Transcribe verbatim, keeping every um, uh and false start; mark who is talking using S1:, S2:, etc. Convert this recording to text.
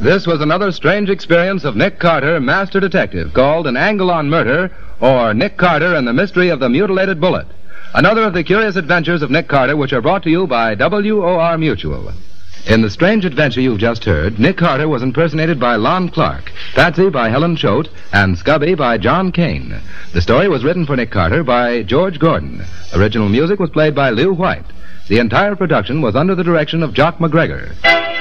S1: This was another strange experience of Nick Carter, Master Detective, called An Angle on Murder, or Nick Carter and the Mystery of the Mutilated Bullet. Another of the curious adventures of Nick Carter, which are brought to you by W O R Mutual. In the strange adventure you've just heard, Nick Carter was impersonated by Lon Clark, Patsy by Helen Choate, and Scubby by John Kane. The story was written for Nick Carter by George Gordon. Original music was played by Lew White. The entire production was under the direction of Jock McGregor.